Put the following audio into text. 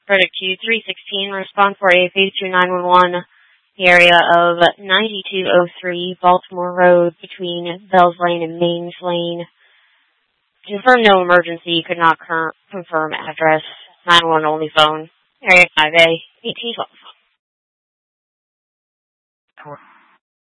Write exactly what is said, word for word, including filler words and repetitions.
Verdict Q three sixteen, respond for A F H two nine one one, the area of ninety-two oh three Baltimore Road between Bells Lane and Mains Lane. Confirm no emergency, could not cur- confirm address. nine one one only phone. Area five A, eighteen twelve.